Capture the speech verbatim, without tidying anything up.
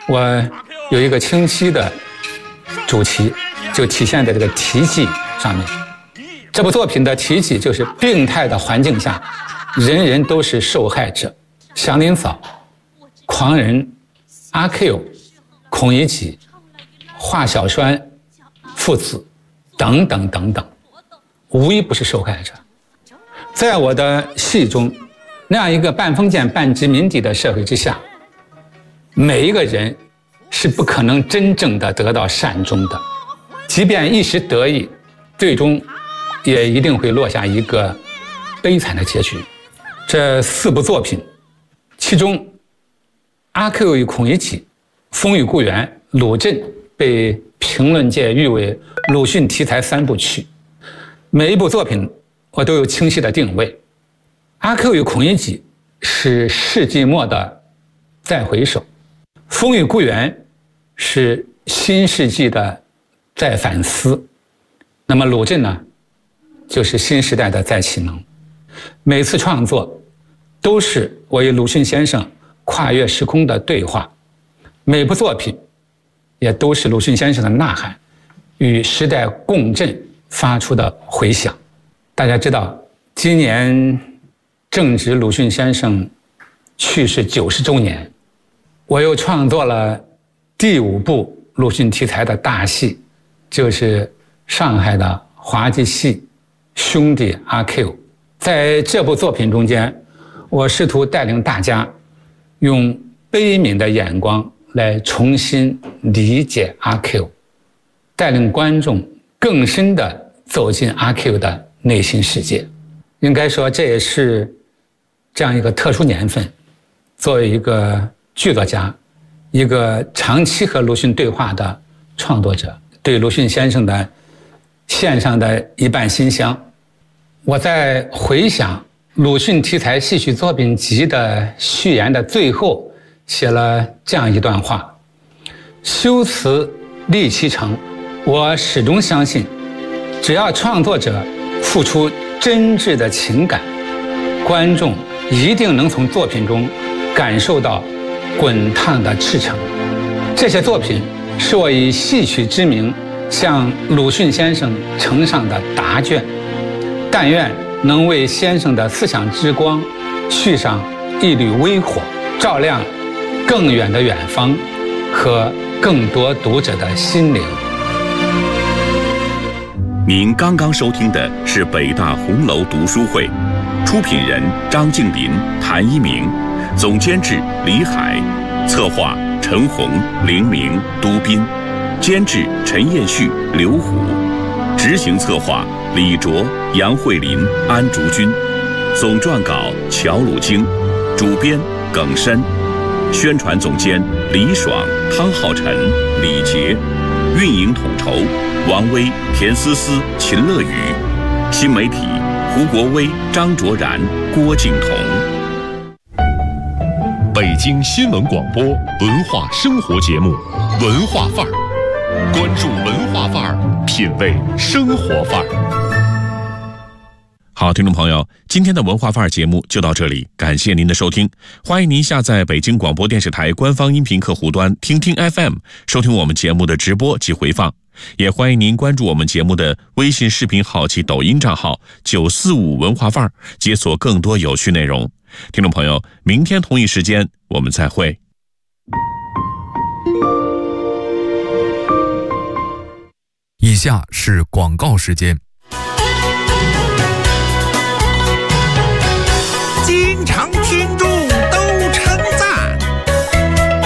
我有一个清晰的主题，就体现在这个题记上面。这部作品的题记就是病态的环境下，人人都是受害者。祥林嫂、狂人、阿 Q、孔乙己、华小栓父子等等等等，无一不是受害者。在我的戏中，那样一个半封建半殖民地的社会之下，每一个人是不可能真正的得到善终的，即便一时得意，最终也一定会落下一个悲惨的结局。这四部作品，其中阿 Q 与孔乙己、风雨故园、鲁镇被评论界誉为鲁迅题材三部曲。每一部作品我都有清晰的定位。阿 Q 与孔乙己是世纪末的再回首，风雨故园是新世纪的再反思，那么鲁镇呢，就是新时代的再启蒙。每次创作都是我与鲁迅先生跨越时空的对话，每部作品也都是鲁迅先生的呐喊与时代共振发出的回响。大家知道，今年正值鲁迅先生去世九十周年，我又创作了第五部鲁迅题材的大戏，就是上海的滑稽戏兄弟阿 Q。 在这部作品中间，我试图带领大家用悲悯的眼光来重新理解阿 Q， 带领观众更深地走进阿 Q 的内心世界。应该说，这也是这样一个特殊年份，作为一个剧作家，一个长期和鲁迅对话的创作者，对鲁迅先生的献上的一半心香。我在回想鲁迅题材戏曲作品集的序言的最后，写了这样一段话：修辞立其成，我始终相信，只要创作者付出真挚的情感，观众一定能从作品中感受到滚烫的赤诚。这些作品是我以戏曲之名向鲁迅先生呈上的答卷，但愿能为先生的思想之光续上一缕微火，照亮更远的远方和更多读者的心灵。 您刚刚收听的是北大红楼读书会，出品人张静林、谭一鸣，总监制李海，策划陈红、凌明、都斌，监制陈彦旭、刘虎，执行策划李卓、杨慧林、安竹君，总撰稿乔鲁京，主编耿申，宣传总监李爽、汤浩辰、李杰，运营统筹王威、田思思、秦乐宇，新媒体胡国威、张卓然、郭敬彤。 北京新闻广播文化生活节目《文化范儿》，关注文化范儿，品味生活范儿。 好，听众朋友，今天的文化范儿节目就到这里，感谢您的收听。欢迎您下载北京广播电视台官方音频客户端听听 F M， 收听我们节目的直播及回放。也欢迎您关注我们节目的微信视频号及抖音账号九四五文化范儿，解锁更多有趣内容。听众朋友，明天同一时间我们再会。 以下是广告时间。 经常听众